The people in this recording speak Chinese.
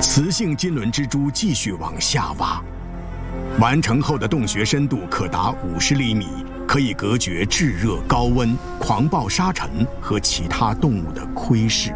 磁性金轮蜘蛛继续往下挖，完成后的洞穴深度可达50厘米，可以隔绝炙热、高温、狂暴沙尘和其他动物的窥视。